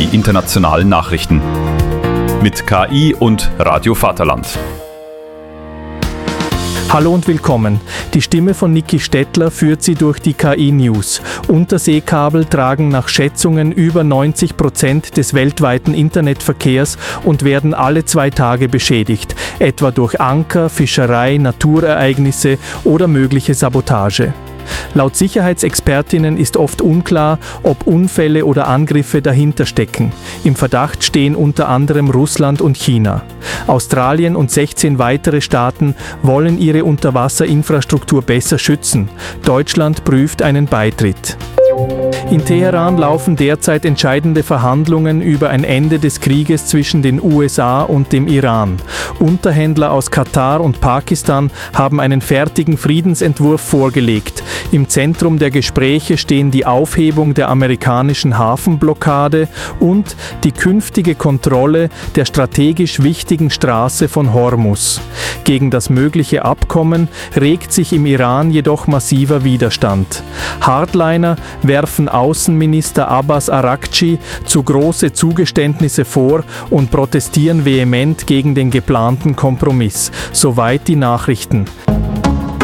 internationalen Nachrichten. Mit KI und Radio Vaterland. Hallo und willkommen. Die Stimme von Niki Stettler führt Sie durch die KI-News. Unterseekabel tragen nach Schätzungen über 90% des weltweiten Internetverkehrs und werden alle 2 Tage beschädigt, etwa durch Anker, Fischerei, Naturereignisse oder mögliche Sabotage. Laut Sicherheitsexpertinnen ist oft unklar, ob Unfälle oder Angriffe dahinter stecken. Im Verdacht stehen unter anderem Russland und China. Australien und 16 weitere Staaten wollen ihre Unterwasserinfrastruktur besser schützen. Deutschland prüft einen Beitritt. In Teheran laufen derzeit entscheidende Verhandlungen über ein Ende des Krieges zwischen den USA und dem Iran. Unterhändler aus Katar und Pakistan haben einen fertigen Friedensentwurf vorgelegt. Im Zentrum der Gespräche stehen die Aufhebung der amerikanischen Hafenblockade und die künftige Kontrolle der strategisch wichtigen Straße von Hormuz. Gegen das mögliche Abkommen regt sich im Iran jedoch massiver Widerstand. Hardliner werfen Außenminister Abbas Araghchi zu große Zugeständnisse vor und protestieren vehement gegen den geplanten Kompromiss. Soweit die Nachrichten.